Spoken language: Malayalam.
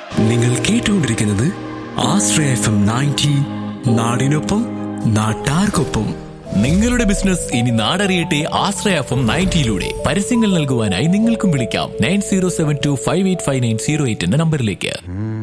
നിങ്ങൾ കേട്ടുകൊണ്ടിരിക്കുന്നത് ആശ്രയ FM 90, നാടിനൊപ്പം നാട്ടാർക്കൊപ്പം. നിങ്ങളുടെ ബിസിനസ് ഇനി നാടറിയട്ടെ ആശ്രയ FM 90 പരസ്യങ്ങൾ നൽകുവാനായി നിങ്ങൾക്കും വിളിക്കാം 9072585908 എന്ന നമ്പറിലേക്ക്.